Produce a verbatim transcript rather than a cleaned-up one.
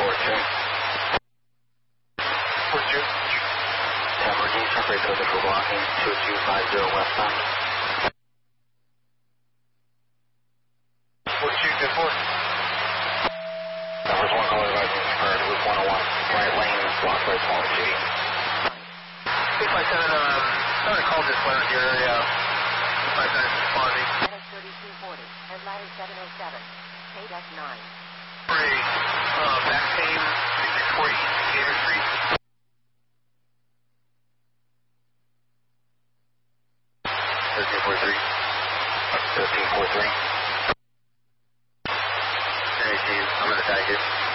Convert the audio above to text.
two. four two. Emergency, separate those for blocking, two two five zero westbound. four two, good four. Numbers one, call advising occurred with one oh one, right lane, blocked by small G. six five seven, um, sorry to call this one in your area. six five seven responding. thirty-two forty, headlighter seven oh seven, K nine. Three, uh, back pain, six six four East Gator Street. thirteen forty-three. thirteen forty-three. Hey, Steve, I'm gonna tag you.